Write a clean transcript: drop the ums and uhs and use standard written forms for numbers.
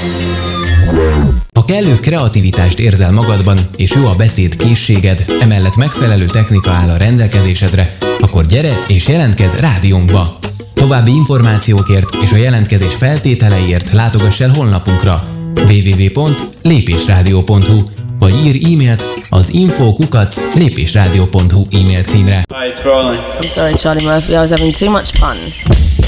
Ha kellő kreativitást érzel magadban, és jó a beszéd készséged, emellett megfelelő technika áll a rendelkezésedre, akkor gyere és jelentkezz rádiónkba! További információkért és a jelentkezés feltételeiért látogass el honlapunkra www.lépésradio.hu vagy ír e-mailt az info@lépésradio.hu e-mail címre. Hi, it's Roland. I'm sorry, Charlie Murphy. I was having too much fun.